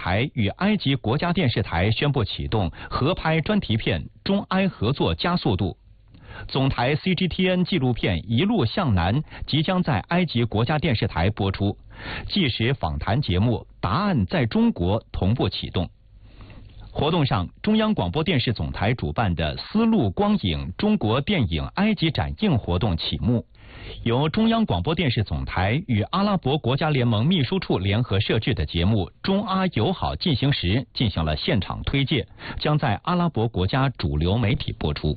台与埃及国家电视台宣布启动合拍专题片中埃合作加速度。总台 CGTN 纪录片《一路向南》即将在埃及国家电视台播出，纪实访谈节目《答案在中国》同步启动。活动上，中央广播电视总台主办的丝路光影中国电影埃及展映活动启幕，由中央广播电视总台与阿拉伯国家联盟秘书处联合摄制的节目《中阿友好进行时》进行了现场推介，将在阿拉伯国家主流媒体播出。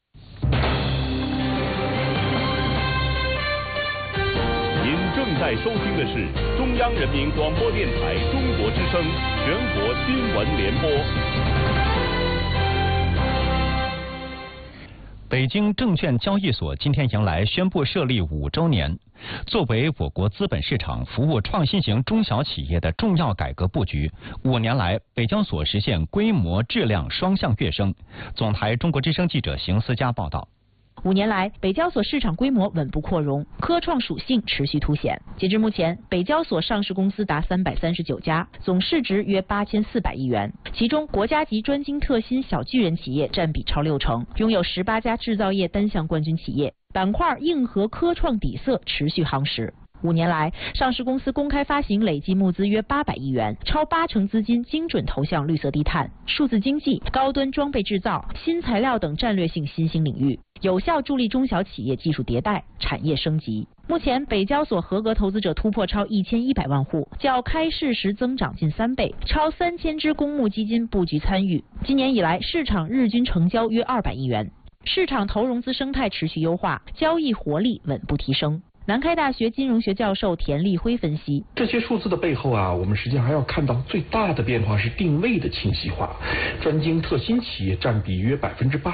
您正在收听的是中央人民广播电台中国之声全国新闻联播。 北京证券交易所今天迎来宣布设立5周年。作为我国资本市场服务创新型中小企业的重要改革布局，5年来，北交所实现规模、质量双向跃升。总台中国之声记者邢思佳报道。 5年来，北交所市场规模稳步扩容，科创属性持续凸显。截至目前，北交所上市公司达339家，总市值约8400亿元，其中国家级专精特新小巨人企业占比超60%，拥有18家制造业单项冠军企业，板块硬核科创底色持续夯实。5年来，上市公司公开发行累计募资约800亿元，超80%资金精准投向绿色低碳、数字经济、高端装备制造、新材料等战略性新兴领域，有效助力中小企业技术迭代、产业升级。目前，北交所合格投资者突破超1100万户，较开市时增长近3倍，超3000只公募基金布局参与。今年以来，市场日均成交约200亿元，市场投融资生态持续优化，交易活力稳步提升。南开大学金融学教授田立辉分析， 这些数字的背后啊，我们实际上还要看到最大的变化是定位的清晰化，专精特新企业占比约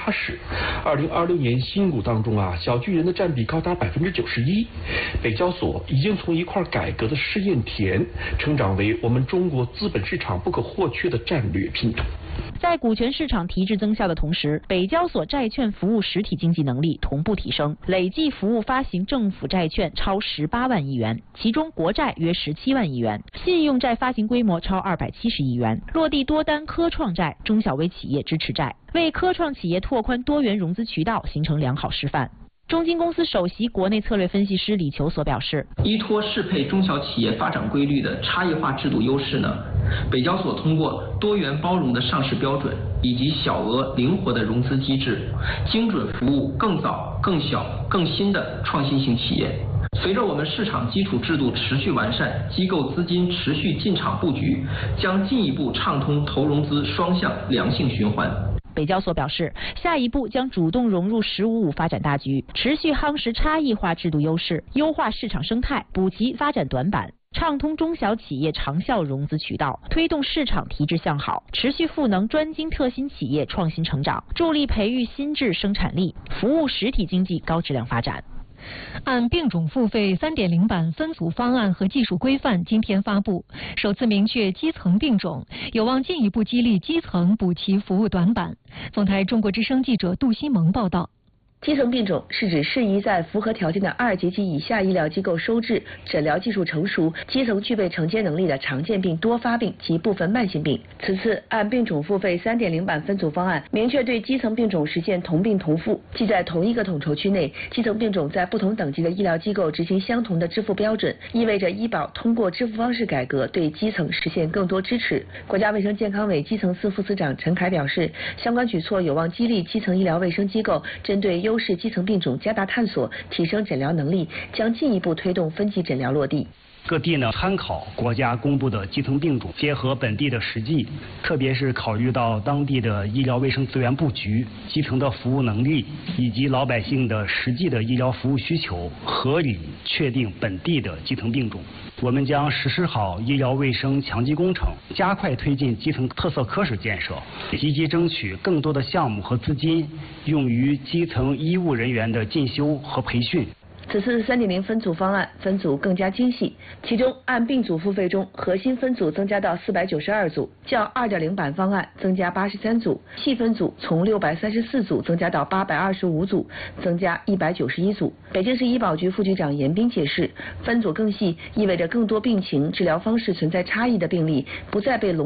80%。2026年新股当中啊，小巨人的占比高达91%。北交所已经从一块改革的试验田，成长为我们中国资本市场不可或缺的战略拼图。 在股权市场提质增效的同时，北交所债券服务实体经济能力同步提升，累计服务发行政府债券超18万亿元，其中国债约17万亿元，信用债发行规模超270亿元，落地多单科创债、中小微企业支持债，为科创企业拓宽多元融资渠道形成良好示范。中金公司首席国内策略分析师李求所表示， 依托适配中小企业发展规律的差异化制度优势呢，北交所通过多元包容的上市标准以及小额灵活的融资机制，精准服务更早、更小、更新的创新型企业。随着我们市场基础制度持续完善，机构资金持续进场布局，将进一步畅通投融资双向良性循环。 北交所表示，下一步将主动融入“15+5”发展大局，持续夯实差异化制度优势，优化市场生态，补齐发展短板，畅通中小企业长效融资渠道，推动市场提质向好，持续赋能专精特新企业创新成长，助力培育新质生产力，服务实体经济高质量发展。 按并种付费 3.0 版分组方案和技术规范今天发布，首次明确基层并种，有望进一步激励基层补齐服务短板。总台中国之声记者杜新萌报道。 基层并种是指适宜在符合条件的2级及以下医疗机构收治、诊疗技术成熟、基层具备承接能力的常见病、多发病及部分慢性病。此次按并种付费 3.0 版分组方案，明确对基层并种实现同病同付，即在同一个统筹区内，基层并种在不同等级的医疗机构执行相同的支付标准，意味着医保通过支付方式改革对基层实现更多支持。国家卫生健康委基层司副司长陈凯表示，相关举措有望激励基层医疗卫生机构针对优势基层并种加大探索，提升诊疗能力，将进一步推动分级诊疗落地。 各地呢参考国家公布的基层并种，结合本地的实际，特别是考虑到当地的医疗卫生资源布局、基层的服务能力以及老百姓的实际的医疗服务需求，合理确定本地的基层并种。我们将实施好医疗卫生强基工程，加快推进基层特色科室建设，积极争取更多的项目和资金用于基层医务人员的进修和培训。 此次3.0分组方案分组更加精细，其中按并组付费中，核心分组增加到492组，较2.0版方案增加83组，细分组从634组增加到825组，增加191组。北京市医保局副局长严斌解释，分组更细意味着更多病情、治疗方式存在差异的病例不再被笼